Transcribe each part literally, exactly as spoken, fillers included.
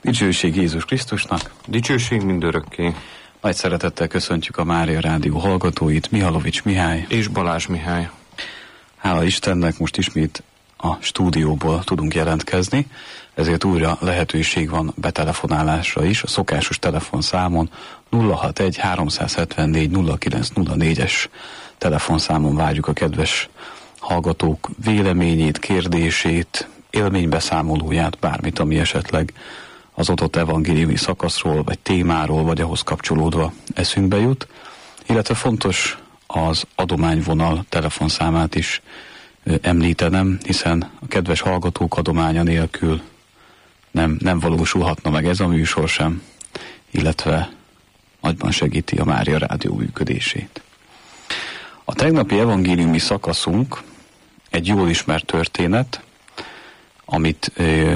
Dicsőség Jézus Krisztusnak. Dicsőség mindörökké. Nagy szeretettel köszöntjük a Mária Rádió hallgatóit, Mihalovics Mihály és Balázs Mihály. Hála Istennek, most ismét a stúdióból tudunk jelentkezni, ezért újra lehetőség van betelefonálásra is, a szokásos telefonszámon nulla hatvanegy háromszázhetvennégy nulla kilenc nulla négyes telefonszámon várjuk a kedves hallgatók véleményét, kérdését, élménybeszámolóját, bármit, ami esetleg az adott evangéliumi szakaszról, vagy témáról, vagy ahhoz kapcsolódva eszünkbe jut, illetve fontos az adományvonal telefonszámát is említenem, hiszen a kedves hallgatók adománya nélkül nem, nem valósulhatna meg ez a műsor sem, illetve nagyban segíti a Mária Rádió működését. A tegnapi evangéliumi szakaszunk egy jól ismert történet, amit,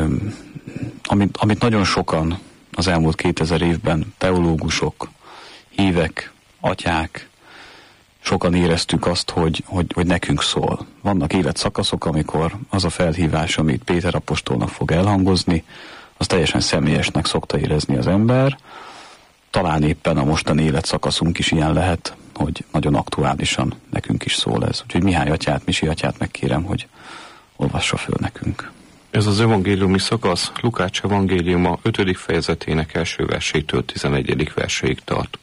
amit, amit nagyon sokan az elmúlt kétezer évben teológusok, hívek, atyák, sokan éreztük azt, hogy, hogy, hogy nekünk szól. Vannak életszakaszok, amikor az a felhívás, amit Péter apostolnak fog elhangozni, az teljesen személyesnek szokta érezni az ember. Talán éppen a mostani életszakaszunk is ilyen lehet, hogy nagyon aktuálisan nekünk is szól ez. Úgyhogy Mihály atyát, Misi atyát megkérem, hogy olvassa föl nekünk. Ez az evangéliumi szakasz Lukács evangéliuma ötödik fejezetének első versétől tizenegyedik verséig tart.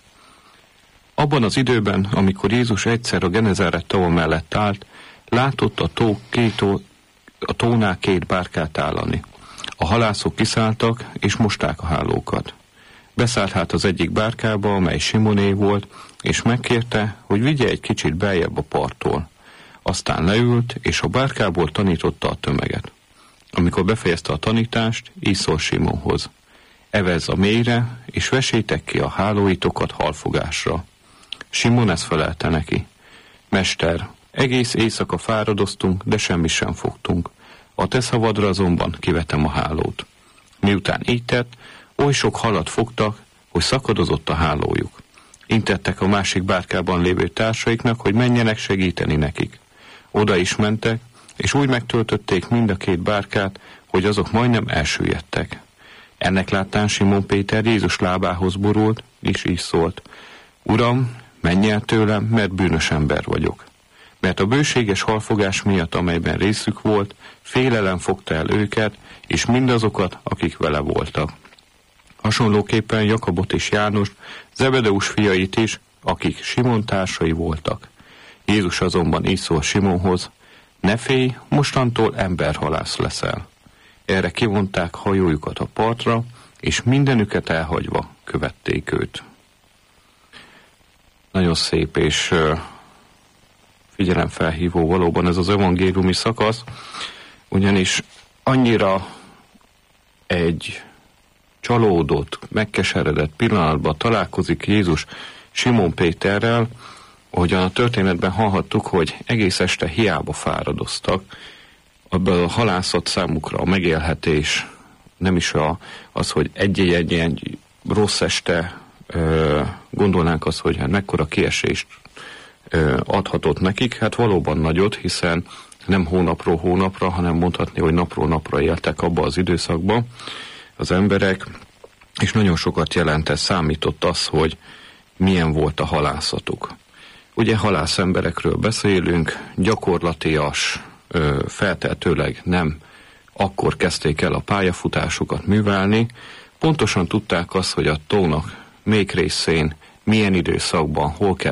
Abban az időben, amikor Jézus egyszer a Genezáret tava mellett állt, látott a, tó, két, a tónál két bárkát állani. A halászok kiszálltak, és mosták a hálókat. Beszállt hát az egyik bárkába, amely Simoné volt, és megkérte, hogy vigye egy kicsit beljebb a parttól. Aztán leült, és a bárkából tanította a tömeget. Amikor befejezte a tanítást, így szól Simonhoz: evezz a mélyre, és vesétek ki a hálóitokat halfogásra. Simon ezt felelte neki: Mester, egész éjszaka fáradoztunk, de semmit sem fogtunk. A te szavadra azonban kivetem a hálót. Miután így tett, oly sok halat fogtak, hogy szakadozott a hálójuk. Intettek a másik bárkában lévő társaiknak, hogy menjenek segíteni nekik. Oda is mentek, és úgy megtöltötték mind a két bárkát, hogy azok majdnem elsüllyedtek. Ennek láttán Simon Péter Jézus lábához borult, és így szólt: Uram, menj el tőlem, mert bűnös ember vagyok. Mert a bőséges halfogás miatt, amelyben részük volt, félelem fogta el őket, és mindazokat, akik vele voltak. Hasonlóképpen Jakabot és Jánost, Zebedeus fiait is, akik Simon társai voltak. Jézus azonban így szól Simonhoz: ne félj, mostantól emberhalász leszel. Erre kivonták hajójukat a partra, és mindenüket elhagyva követték őt. Nagyon szép és uh, figyelemfelhívó valóban ez az evangéliumi szakasz, ugyanis annyira egy csalódott, megkeseredett pillanatban találkozik Jézus Simon Péterrel, ahogyan a történetben hallhattuk, hogy egész este hiába fáradoztak, abban a halászat számukra a megélhetés, nem is a, az, hogy egy-egy rossz este ö, gondolnánk azt, hogy hát mekkora kiesést ö, adhatott nekik, hát valóban nagyot, hiszen nem hónapról hónapra, hanem mondhatni, hogy napról napra éltek abba az időszakban az emberek, és nagyon sokat jelentett, számított az, hogy milyen volt a halászatuk. Ugye halász emberekről beszélünk, gyakorlatias, feltehetőleg nem akkor kezdték el a pályafutásukat művelni, pontosan tudták azt, hogy a tónak melyik részén, milyen időszakban, hol kell